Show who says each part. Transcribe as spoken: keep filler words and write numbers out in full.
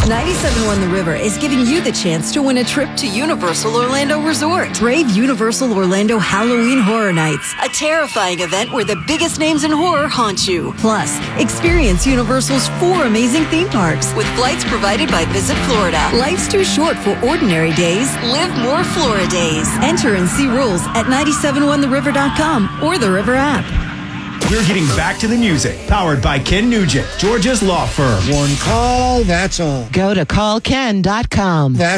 Speaker 1: ninety-seven point one The River is giving you the chance to win a trip to Universal Orlando Resort. Brave Universal Orlando Halloween Horror Nights, a terrifying event where the biggest names in horror haunt you. Plus, experience Universal's four amazing theme parks with flights provided by Visit Florida. Life's too short for ordinary days. Live more Florida days. Enter and see rules at nine seven one the river dot com or the River app.
Speaker 2: We're getting back to the music. Powered by Ken Nugent, Georgia's law firm.
Speaker 3: One call, that's all.
Speaker 4: Go to call ken dot com.
Speaker 3: That's